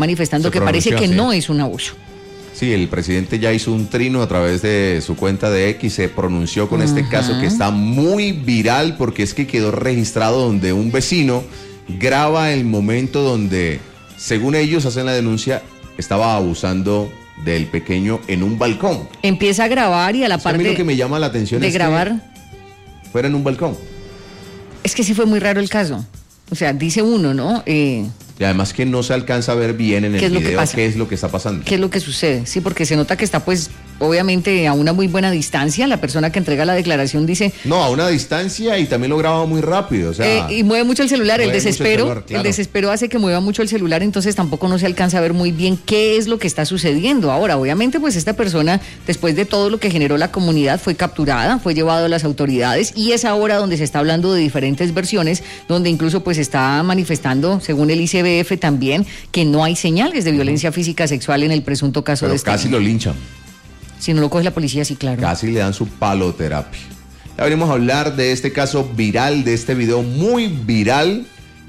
manifestando que parece que no es un abuso. Sí, el presidente ya hizo un trino a través de su cuenta de X, se pronunció con este caso que está muy viral porque es que quedó registrado donde un vecino graba el momento donde, según ellos hacen la denuncia, estaba abusando del pequeño en un balcón. Empieza a grabar y a la par de... A mí lo que me llama la atención es grabar, que fuera en un balcón. Es que sí fue muy raro el caso. O sea, dice uno, ¿no? Y además que no se alcanza a ver bien en el video qué es lo que está pasando. ¿Qué es lo que sucede? Sí, porque se nota que está, pues, obviamente a una muy buena distancia. La persona que entrega la declaración dice... No, a una distancia y también lo graba muy rápido, o sea... y mueve mucho el celular, el desespero. El desespero hace que mueva mucho el celular, entonces tampoco no se alcanza a ver muy bien qué es lo que está sucediendo. Ahora, obviamente, pues esta persona, después de todo lo que generó la comunidad, fue capturada, fue llevado a las autoridades y es ahora donde se está hablando de diferentes versiones, donde incluso pues está manifestando, según el ICBF también, que no hay señales de violencia física sexual en el presunto caso de este. Pero casi lo linchan. Si no lo coge la policía, sí, claro. Casi le dan su paloterapia. Ya venimos a hablar de este caso viral, de este video muy viral,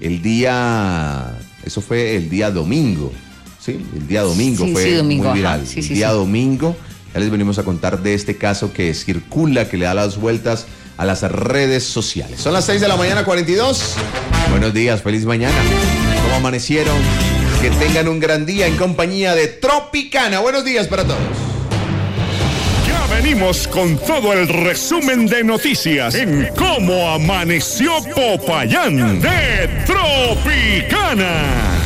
eso fue el día domingo, ¿sí? El día domingo fue domingo, muy viral. Sí, el día domingo, ya les venimos a contar de este caso que circula, que le da las vueltas a las redes sociales. Son las 6:42 a.m. Buenos días, feliz mañana. ¿Cómo amanecieron? Que tengan un gran día en compañía de Tropicana. Buenos días para todos. Venimos con todo el resumen de noticias en Cómo Amaneció Popayán de Tropicana.